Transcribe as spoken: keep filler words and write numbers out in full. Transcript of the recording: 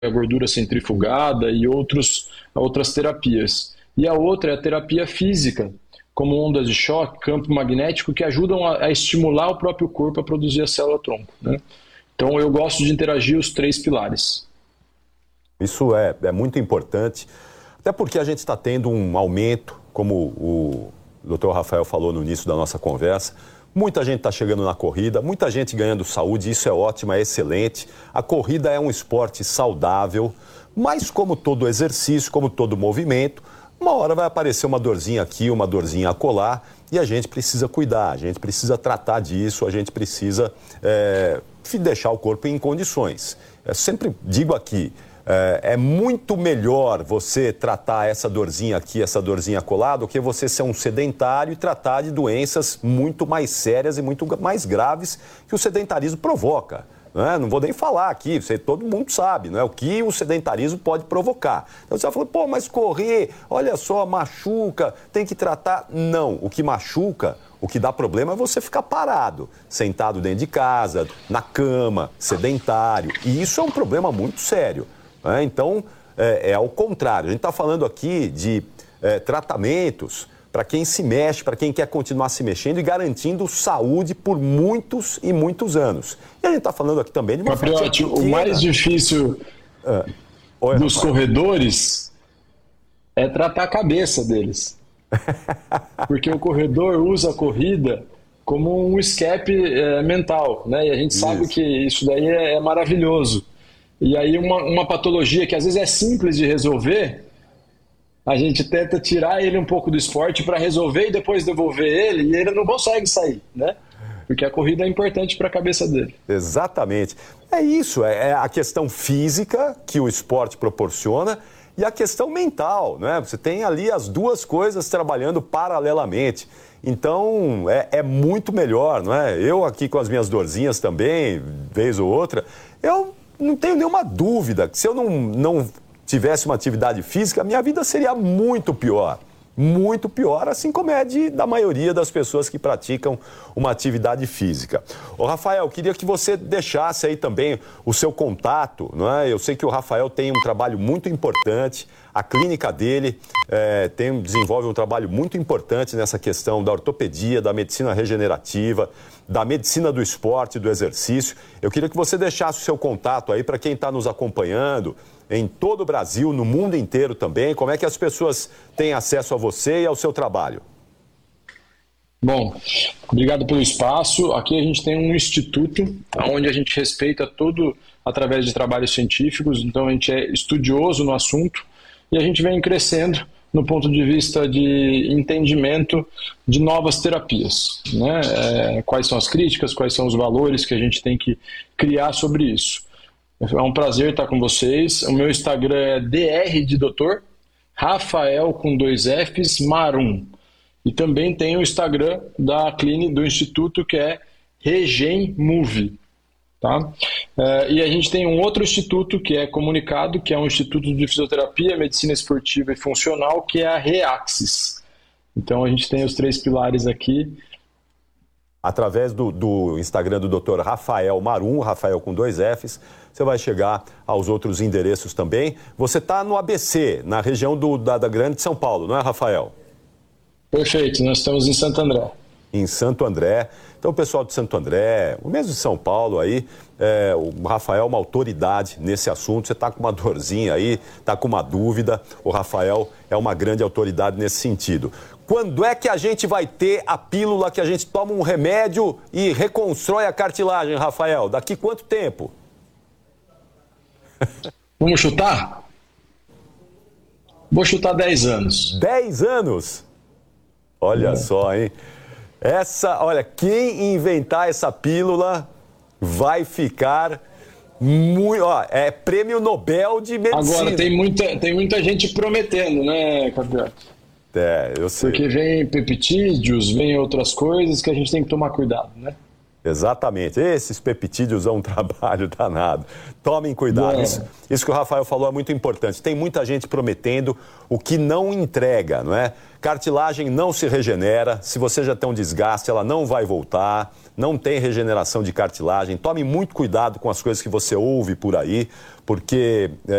a gordura centrifugada e outros, outras terapias. E a outra é a terapia física, como ondas de choque, campo magnético, que ajudam a, a estimular o próprio corpo a produzir a célula-tronco, né? Então eu gosto de interagir os três pilares. Isso é, é muito importante, até porque a gente está tendo um aumento, como o doutor Rafael falou no início da nossa conversa. Muita gente está chegando na corrida, muita gente ganhando saúde, isso é ótimo, é excelente. A corrida é um esporte saudável, mas como todo exercício, como todo movimento, uma hora vai aparecer uma dorzinha aqui, uma dorzinha acolá, e a gente precisa cuidar, a gente precisa tratar disso, a gente precisa é, deixar o corpo em condições. Eu sempre digo aqui, É, é muito melhor você tratar essa dorzinha aqui, essa dorzinha acolá, do que você ser um sedentário e tratar de doenças muito mais sérias e muito mais graves que o sedentarismo provoca. Né? Não vou nem falar aqui, você, todo mundo sabe, né? O que o sedentarismo pode provocar. Então você vai falar, pô, mas correr, olha só, machuca, tem que tratar. Não, o que machuca, o que dá problema é você ficar parado, sentado dentro de casa, na cama, sedentário. E isso é um problema muito sério. É, então, é, é ao contrário. A gente está falando aqui de é, tratamentos para quem se mexe, para quem quer continuar se mexendo e garantindo saúde por muitos e muitos anos. E a gente está falando aqui também de uma Capriotti, o mais difícil é. Oi, dos Rafael. corredores é tratar a cabeça deles. Porque o corredor usa a corrida como um escape é, mental, né? E a gente sabe isso. que isso daí é, é maravilhoso. E aí uma, uma patologia que às vezes é simples de resolver, a gente tenta tirar ele um pouco do esporte para resolver e depois devolver ele, e ele não consegue sair, né? Porque a corrida é importante para a cabeça dele. Exatamente. É isso, é a questão física que o esporte proporciona e a questão mental, né? Você tem ali as duas coisas trabalhando paralelamente. Então, é, é muito melhor, não é? Eu aqui com as minhas dorzinhas também, vez ou outra, eu não tenho nenhuma dúvida que se eu não, não tivesse uma atividade física, a minha vida seria muito pior. Muito pior, assim como é de, da maioria das pessoas que praticam uma atividade física. Ô Rafael, queria que você deixasse aí também o seu contato, não é? Eu sei que o Rafael tem um trabalho muito importante, a clínica dele é, tem, desenvolve um trabalho muito importante nessa questão da ortopedia, da medicina regenerativa, da medicina do esporte, do exercício. Eu queria que você deixasse o seu contato aí para quem está nos acompanhando em todo o Brasil, no mundo inteiro também. Como é que as pessoas têm acesso a você e ao seu trabalho? Bom, obrigado pelo espaço. Aqui a gente tem um instituto onde a gente respeita tudo através de trabalhos científicos, então a gente é estudioso no assunto e a gente vem crescendo no ponto de vista de entendimento de novas terapias, né? É, quais são as críticas, quais são os valores que a gente tem que criar sobre isso. É um prazer estar com vocês. O meu Instagram é dr de doutor, Rafael com dois Fs, Marum. E também tem o Instagram da clínica do Instituto, que é RegenMove. Tá? É, e a gente tem um outro instituto que é comunicado, que é um Instituto de Fisioterapia, Medicina Esportiva e Funcional, que é a Reaxis. Então a gente tem os três pilares aqui. Através do, do Instagram do doutor Rafael Marum, Rafael com dois Fs, você vai chegar aos outros endereços também. Você está no A B C, na região do, da, da Grande São Paulo, não é, Rafael? Perfeito, nós estamos em Santo André. Em Santo André. Então, o pessoal de Santo André, o mesmo de São Paulo aí, é, o Rafael é uma autoridade nesse assunto. Você está com uma dorzinha aí, está com uma dúvida, o Rafael é uma grande autoridade nesse sentido. Quando é que a gente vai ter a pílula que a gente toma um remédio e reconstrói a cartilagem, Rafael? Daqui quanto tempo? Vamos chutar? Vou chutar dez anos. dez anos? Olha é. só, hein? Essa, olha, quem inventar essa pílula vai ficar muito, ó, é prêmio Nobel de medicina. Agora, tem muita, tem muita gente prometendo, né, Capriotti? É, eu sei. Porque vem peptídeos, vem outras coisas que a gente tem que tomar cuidado, né? Exatamente. Esses peptídeos dão um trabalho danado. Tomem cuidado. É. Isso, isso que o Rafael falou é muito importante. Tem muita gente prometendo o que não entrega, não é? Cartilagem não se regenera. Se você já tem um desgaste, ela não vai voltar. Não tem regeneração de cartilagem. Tome muito cuidado com as coisas que você ouve por aí, porque... É,